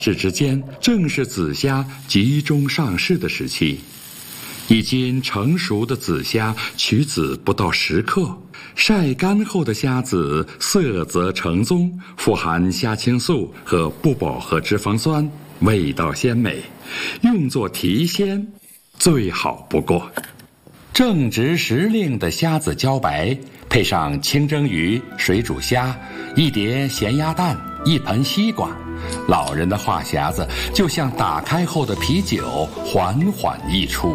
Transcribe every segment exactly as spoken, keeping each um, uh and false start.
这之间正是紫虾集中上市的时期，已经成熟的紫虾取籽不到十克，晒干后的虾子色泽橙棕，富含虾青素和不饱和脂肪酸，味道鲜美，用作提鲜最好不过。正值时令的虾子茭白，配上清蒸鱼、水煮虾、一碟咸鸭蛋、一盆西瓜，老人的话匣子就像打开后的啤酒，缓缓溢出。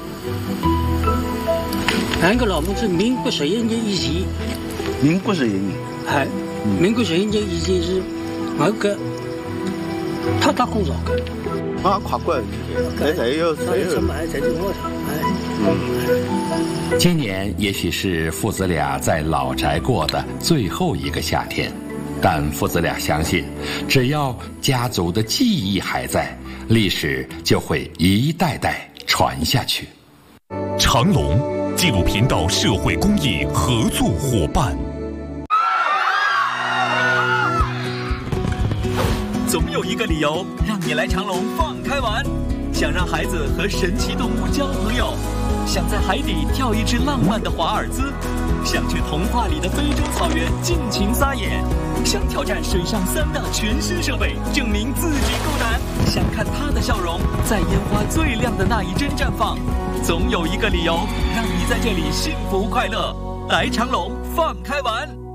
俺个老母是民国十一年以前， 民国十一年， 哎，民国十一年以前是我个他打工作的， 啊，跨过，这才有才有， 哎，才有我哎， 嗯。今年也许是父子俩在老宅过的最后一个夏天，但父子俩相信，只要家族的记忆还在，历史就会一代代传下去。 长隆纪录频道社会公益合作伙伴。 总有一个理由让你来长隆放开玩，想让孩子和神奇动物交朋友，想在海底跳一支浪漫的华尔兹，想去童话里的非洲草原尽情撒野，想挑战水上三大全新设备，证明自己够胆，想看他的笑容在烟花最亮的那一帧绽放。总有一个理由让你在这里幸福快乐，来长隆放开玩。